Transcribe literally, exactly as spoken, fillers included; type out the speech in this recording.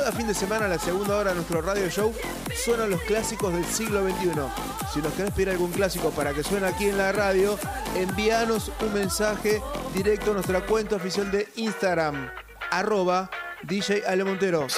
cada fin de semana, a la segunda hora de nuestro radio show, suenan los clásicos del siglo veintiuno. Si nos querés pedir algún clásico para que suene aquí en la radio, envíanos un mensaje directo a nuestra cuenta oficial de Instagram, arroba D J Ale Montero.